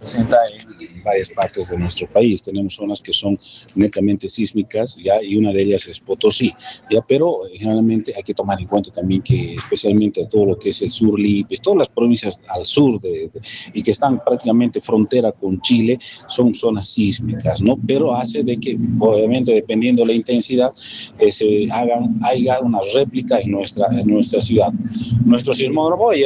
presenta en varias partes de nuestro país. Tenemos zonas que son netamente sísmicas, ¿ya? Y una de ellas es Potosí, ¿ya? Pero generalmente hay que tomar en cuenta también que especialmente todo lo que es el sur Lipes, todas las provincias al sur y que están prácticamente frontera con Chile, son zonas sísmicas, ¿no? Pero hace de que, obviamente, dependiendo de la intensidad, haya una réplica en nuestra ciudad. Nuestro sismógrafo ayer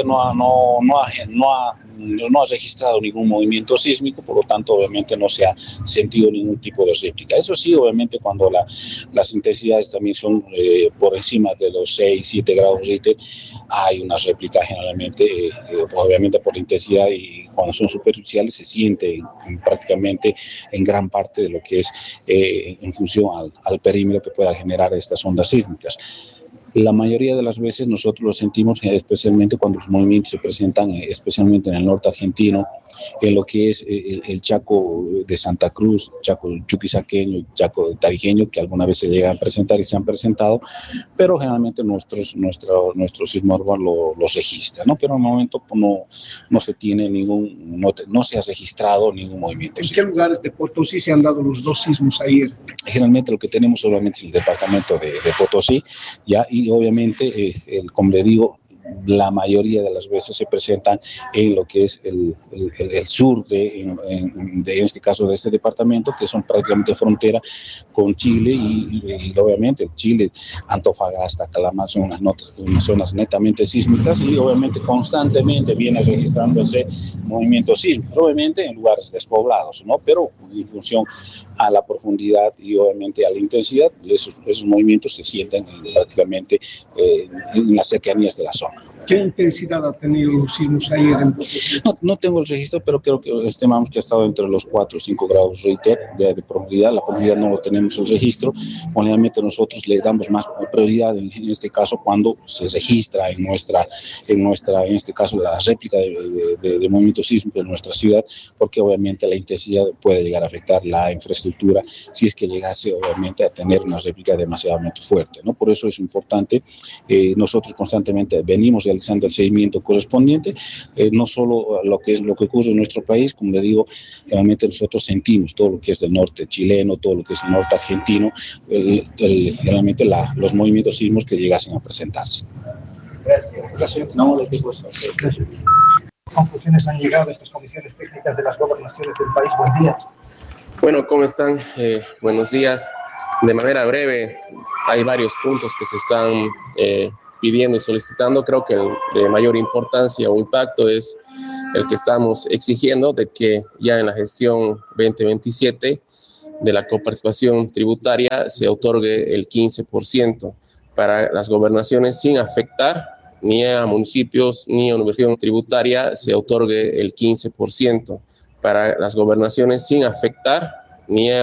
no ha registrado ningún movimiento sísmico, por lo tanto, obviamente, no se ha sentido ningún tipo de réplica. Eso sí, obviamente, cuando las intensidades también son por encima de los 6, 7 grados Richter, hay una réplica generalmente, obviamente por la intensidad, y cuando son superficiales se siente prácticamente en gran parte de lo que es en función al perímetro que pueda generar estas ondas sísmicas. La mayoría de las veces nosotros lo sentimos especialmente cuando los movimientos se presentan especialmente en el norte argentino, en lo que es el Chaco de Santa Cruz, Chaco chuquisaqueño, Chaco tarijeño, que alguna vez se llegan a presentar y se han presentado, pero generalmente nuestro sismógrafo los registra, ¿no? Pero en el momento pues, no se tiene no se ha registrado ningún movimiento. ¿En qué lugares de Potosí se han dado los dos sismos ayer? Generalmente lo que tenemos solamente es el departamento de Potosí, ¿ya? Y obviamente, como le digo, la mayoría de las veces se presentan en lo que es el sur de este caso de este departamento, que son prácticamente frontera con Chile y obviamente Chile, Antofagasta, Calamar son unas zonas netamente sísmicas y obviamente constantemente viene registrándose movimientos sísmicos, obviamente en lugares despoblados, ¿no? Pero en función a la profundidad y obviamente a la intensidad, esos movimientos se sienten prácticamente en las cercanías de la zona. ¿Qué intensidad ha tenido los sismos ayer en Potosí? No tengo el registro, pero creo que estimamos que ha estado entre los 4 o 5 grados Richter de profundidad. La profundidad no lo tenemos el registro. Obviamente nosotros le damos más prioridad en este caso cuando se registra en este caso la réplica de movimientos sísmicos en nuestra ciudad, porque obviamente la intensidad puede llegar a afectar la infraestructura si es que llegase obviamente a tener una réplica demasiadamente fuerte, ¿no? Por eso es importante, nosotros constantemente venimos realizando el seguimiento correspondiente, no solo lo que ocurre en nuestro país, como le digo, realmente nosotros sentimos todo lo que es del norte chileno, todo lo que es el norte argentino, realmente los movimientos sísmicos que llegasen a presentarse. Gracias. No, lo que pues, Gracias. ¿Qué conclusiones han llegado a estas comisiones técnicas de las gobernaciones del país? Buen día. Bueno, ¿cómo están? Buenos días. De manera breve, hay varios puntos que se están pidiendo y solicitando. Creo que el de mayor importancia o impacto es el que estamos exigiendo de que ya en la gestión 2027 de la coparticipación tributaria se otorgue el 15% para las gobernaciones sin afectar ni a municipios ni a universidad tributaria, se otorgue el 15% para las gobernaciones sin afectar ni a